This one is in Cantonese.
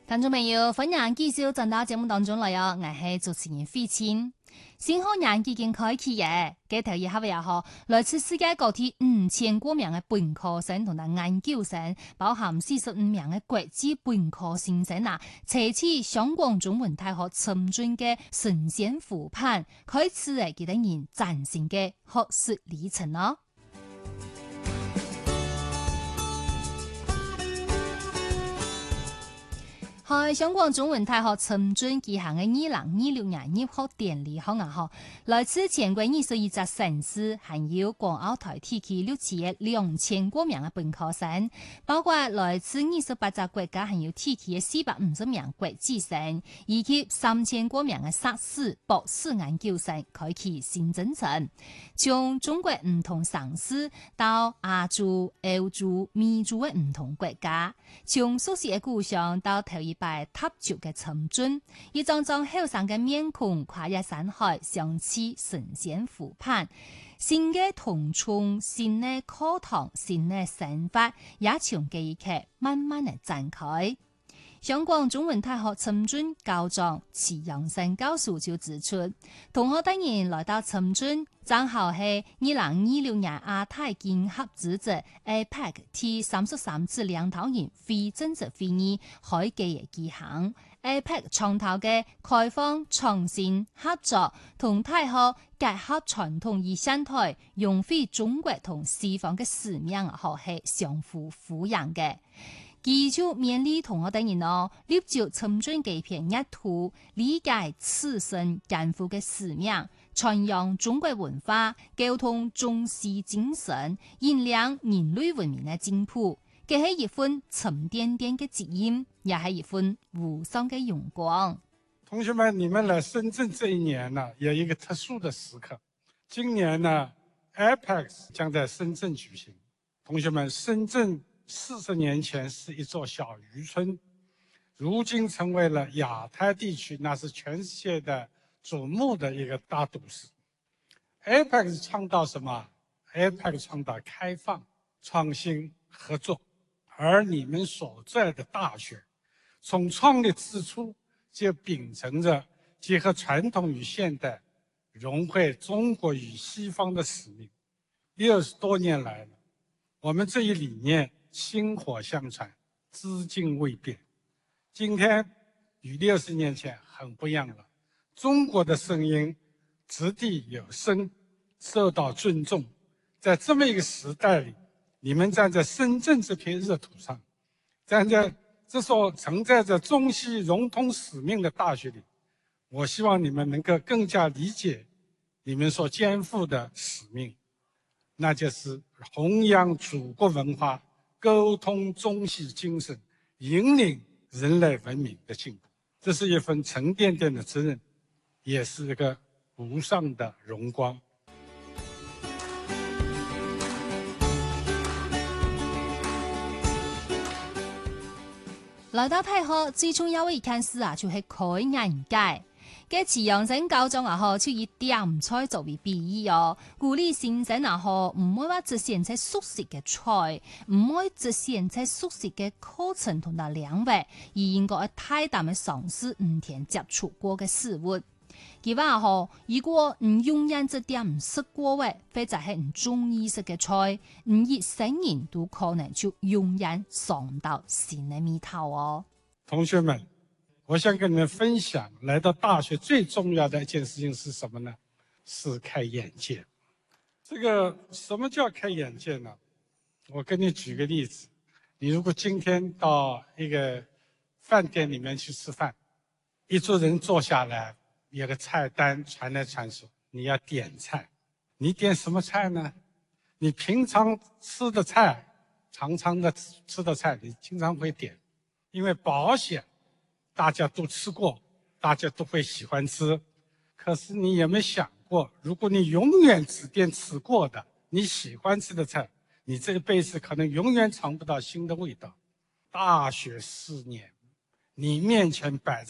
听众朋友，欢迎继续转到节目当中来哦！我是主持人费清。新学年已經開啟嘅，街頭以後也好，來自世界各地5000多名嘅本科生同埋研究生，包含45名嘅國際本科新生啊，這次香港中文大學參專嘅神仙湖畔，開始嘅幾多人嶄新嘅學術里程咯。喺香港中文大學參專舉行嘅2026年入學典禮上啊，來自全國21個城市，還有港澳台地區6期嘅2000多名嘅本科生，包括來自28個國家，還有地區嘅450名國際生，以及3000多名嘅碩士、博士研究生開啟新征程。從中國唔同城市到亞洲、歐洲、美洲嘅唔同國家，從熟悉嘅故鄉到頭一拜踏足嘅參專，一張張後生嘅面孔跨越山海，相似神仙湖畔。新嘅同窗、新嘅課堂、新嘅生活，也從記憶劇慢慢嘅展開。香港中文大學參專校長池陽生教授就指出，同學等人來到參專，正好係2026年亞太經合組織 APEC T33次兩頭人非正式會議開記嘅舉行。APEC 倡導嘅開放、創新、合作同大學結合傳統與現代，融匯中國同西方嘅使命學係相互呼應嘅。佢就勉勵同學等人立足參專嘅片一途，理解此生肩負嘅使命，傳揚中國文化，溝通中西精神，引領人類文明嘅進步。這係一份沉甸甸嘅責任，也係一份無上嘅榮光。 同學們，你們來深圳這一年呢，有一個特殊的時刻。今年呢 ，APEC 將在深圳舉行。同學們，深圳40年前是一座小漁村，如今成為了亞太地區，那是全世界的矚目的一個大都市。APEC 倡導什麼 ？APEC 倡導開放、創新、合作。而你們所在的大學，從創立之初就秉承着結合傳統與現代，融匯中國與西方的使命。60多年來了，我們這一理念薪火相傳，至今未變。今天與60年前很不一樣了，中國的聲音擲地有聲，受到尊重。在這麼一個時代裡，你們站在深圳這片熱土上，站在這所承載着中西融通使命的大學裡，我希望你們能夠更加理解你們所肩負的使命，那就是弘揚祖國文化，溝通中西精神，引領人類文明的進步。這是一份沉甸甸的責任，也是一個無上的榮光。 來到大學最重要的一件事啊，就係開眼界。嘅池陽生教長啊，就以點菜作為比喻哦，鼓勵新生啊，唔會話只選擇熟悉嘅菜，唔會只選擇熟悉嘅課程同埋領域，而應該大膽嘅嘗試唔曾接觸過嘅事物。佢話如果唔用人這點唔識過嘅，或者係唔中意食嘅菜，唔熱生人都可能就用人嘗到新嘅味道哦。 同學們，我想跟你們分享，來到大學最重要的一件事情是什麼呢？是開眼界。這個什麼叫開眼界呢？我跟你舉個例子，你如果今天到一個飯店裡面去吃飯，一桌人坐下來，有個菜單傳來傳去，你要點菜，你點什麼菜呢？你平常吃的菜，常常的吃的菜，你經常會點，因為保險大家都吃過，大家都會喜歡吃。可是你有沒有想過，如果你永遠只點吃過的，你喜歡吃的菜，你這一輩子可能永遠嘗不到新的味道。大學4年，你面前擺着